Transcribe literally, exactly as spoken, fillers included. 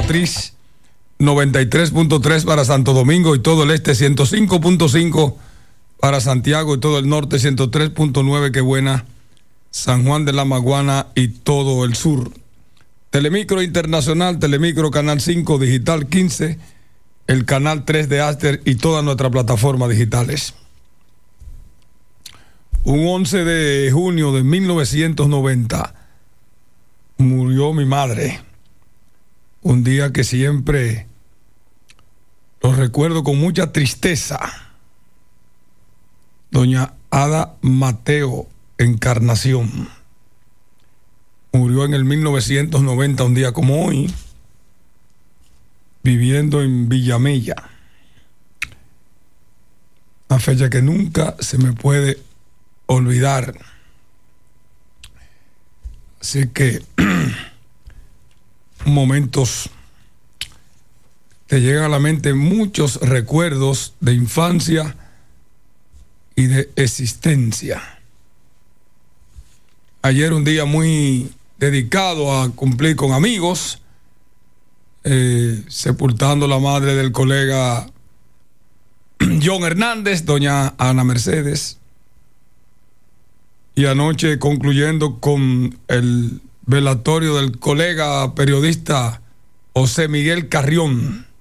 Matriz, noventa y tres punto tres para Santo Domingo y todo el este, ciento cinco punto cinco para Santiago y todo el norte, ciento tres punto nueve, qué buena, San Juan de la Maguana y todo el sur. Telemicro Internacional, Telemicro Canal cinco, Digital quince, el Canal tres de Aster y todas nuestras plataformas digitales. Un once de junio de mil novecientos noventa murió mi madre. Un día que siempre lo recuerdo con mucha tristeza. Doña Ada Mateo Encarnación murió en el mil novecientos noventa, un día como hoy, viviendo en Villamella. Una fecha que nunca se me puede olvidar. Así que momentos te llegan a la mente muchos recuerdos de infancia y de existencia. Ayer un día muy dedicado a cumplir con amigos, eh, sepultando la madre del colega John Hernández, doña Ana Mercedes, y anoche concluyendo con el velatorio del colega periodista José Miguel Carrión,